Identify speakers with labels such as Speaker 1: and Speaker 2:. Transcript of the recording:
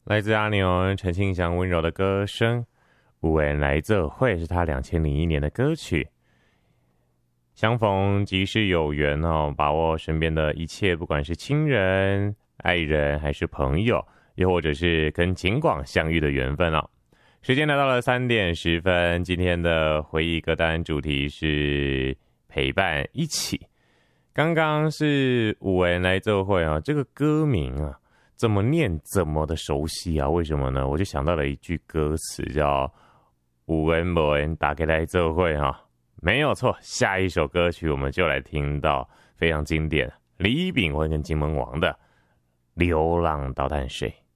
Speaker 1: 来自阿牛陈庆祥温柔的歌声，有缘来这会是他2001年的歌曲。相逢即是有缘哦，把握身边的一切，不管是亲人、爱人还是朋友，又或者是跟景广相遇的缘分哦。时间来到了3:10，今天的回忆歌单主题是陪伴一起。刚刚是有缘来这会啊，这个歌名啊，怎么念怎么的熟悉啊？为什么呢？我就想到了一句歌词，叫有缘无缘大家来这会啊，没有错。下一首歌曲我们就来听到非常经典李炳辉跟金门王的《流浪到淡水》。